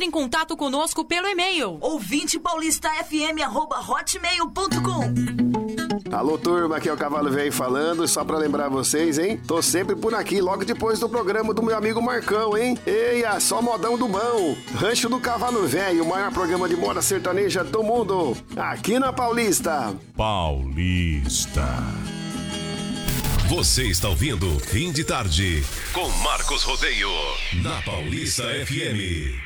entre em contato conosco pelo e-mail ouvintepaulistafm@hotmail.com. Alô, turma, aqui é o Cavalo Velho falando. Só pra lembrar vocês, hein? Tô sempre por aqui, logo depois do programa do meu amigo Marcão, hein? Eia, só modão do bom. Rancho do Cavalo Velho, o maior programa de moda sertaneja do mundo. Aqui na Paulista. Paulista. Você está ouvindo Fim de Tarde com Marcos Rodeio na Paulista FM.